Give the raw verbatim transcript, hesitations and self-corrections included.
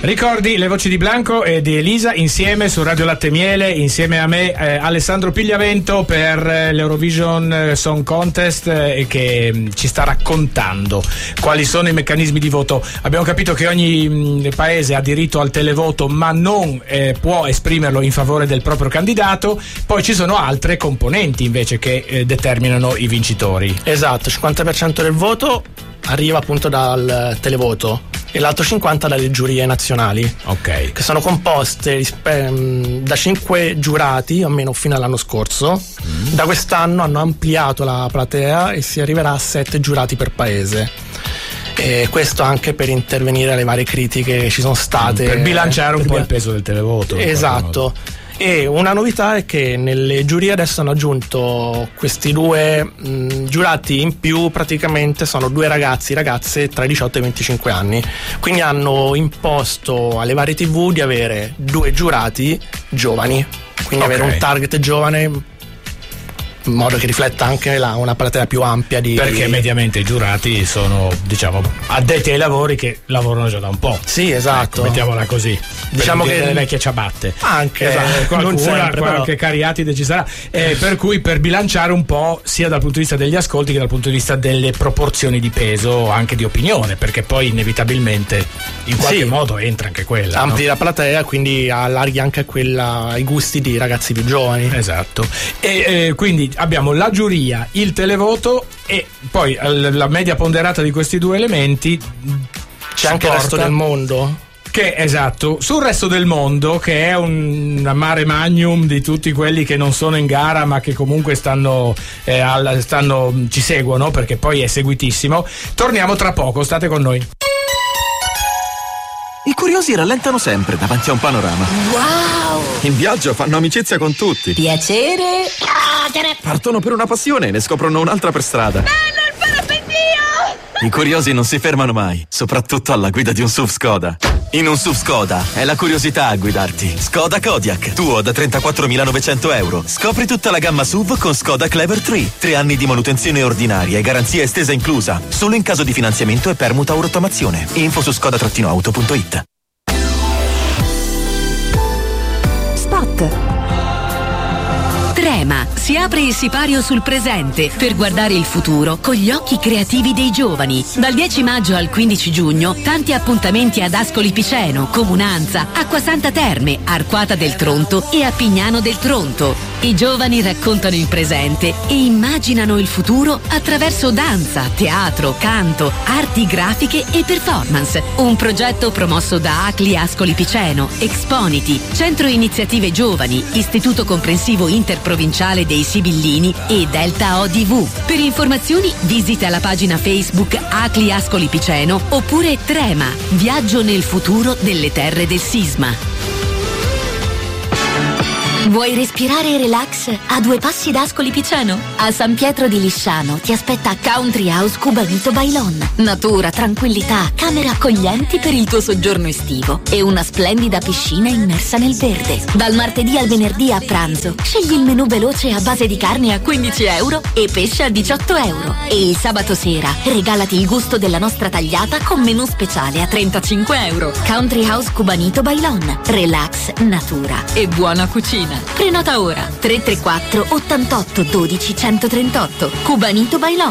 Ricordi le voci di Blanco e di Elisa insieme su Radio Latte Miele, insieme a me eh, Alessandro Pigliavento per eh, l'Eurovision Song Contest eh, che mh, ci sta raccontando quali sono i meccanismi di voto. Abbiamo capito che ogni mh, paese ha diritto al televoto ma non eh, può esprimerlo in favore del proprio candidato. Poi ci sono altre componenti invece che eh, determinano i vincitori. Esatto, il cinquanta per cento del voto arriva appunto dal televoto e l'altro cinquanta dalle giurie nazionali, ok, che sono composte rispe- da cinque giurati, almeno fino all'anno scorso. Mm. Da quest'anno hanno ampliato la platea e si arriverà a sette giurati per paese. E questo anche per intervenire alle varie critiche che ci sono state, per bilanciare un per po' bil- il peso del televoto. Esatto. E una novità è che nelle giurie adesso hanno aggiunto questi due mh, giurati in più, praticamente sono due ragazzi, ragazze tra i diciotto e i venticinque anni, quindi hanno imposto alle varie tivù di avere due giurati giovani, quindi okay, avere un target giovane in modo che rifletta anche la, una platea più ampia di... Perché mediamente i giurati sono, diciamo, addetti ai lavori che lavorano già da un po'. Sì, esatto. Ecco, mettiamola così. Diciamo che delle vecchie ciabatte. Anche, esatto, qualcuna, non sempre, qualche però. cariatide ci sarà. Eh, per cui per bilanciare un po' sia dal punto di vista degli ascolti che dal punto di vista delle proporzioni di peso, anche di opinione, perché poi inevitabilmente in qualche sì, modo entra anche quella. Ampli no? la platea, quindi allarghi anche quella, i gusti di ragazzi più giovani. Esatto. E eh, quindi abbiamo la giuria, il televoto e poi la media ponderata di questi due elementi. C'è anche il resto del mondo. Che esatto, sul resto del mondo, che è un mare magnum di tutti quelli che non sono in gara ma che comunque stanno, eh, al, stanno ci seguono, perché poi è seguitissimo. Torniamo tra poco, state con noi. I curiosi rallentano sempre davanti a un panorama. Wow! In viaggio fanno amicizia con tutti. Piacere! Partono per una passione e ne scoprono un'altra per strada. Bello il parapendio! I curiosi non si fermano mai, soprattutto alla guida di un S U V Skoda. In un S U V Skoda è la curiosità a guidarti. Skoda Kodiaq, tuo da trentaquattromilanovecento euro. Scopri tutta la gamma S U V con Skoda Clever tre. Tre anni di manutenzione ordinaria e garanzia estesa inclusa. Solo in caso di finanziamento e permuta o rottamazione. Info su skoda auto punto it. Spot. Trema, si apre il sipario sul presente per guardare il futuro con gli occhi creativi dei giovani. Dal dieci maggio al quindici giugno, tanti appuntamenti ad Ascoli Piceno, Comunanza, Acquasanta Terme, Arquata del Tronto e a Pignano del Tronto. I giovani raccontano il presente e immaginano il futuro attraverso danza, teatro, canto, arti grafiche e performance. Un progetto promosso da A C L I Ascoli Piceno, Exponiti, Centro Iniziative Giovani, Istituto Comprensivo Interprovinciale dei Sibillini e Delta O D V. Per informazioni visita la pagina Facebook A C L I Ascoli Piceno oppure Trema, viaggio nel futuro delle terre del sisma. Vuoi respirare e relax a due passi da Ascoli Piceno? A San Pietro di Lisciano ti aspetta Country House Cubanito Bailon. Natura, tranquillità, camere accoglienti per il tuo soggiorno estivo e una splendida piscina immersa nel verde. Dal martedì al venerdì a pranzo scegli il menù veloce a base di carne a quindici euro e pesce a diciotto euro. E il sabato sera regalati il gusto della nostra tagliata con menù speciale a trentacinque euro. Country House Cubanito Bailon. Relax, natura e buona cucina. Prenota ora tre tre quattro ottantotto dodici centotrentotto. Cubanito Bailon.